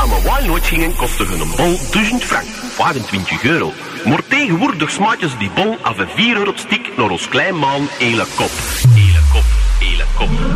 aan mijn walnoot gingen kostte een bol 1000 frank, 25 euro. Maar tegenwoordig smaakten ze die bol af een 4 euro stik naar ons klein maan hele kop. Hele kop, hele kop.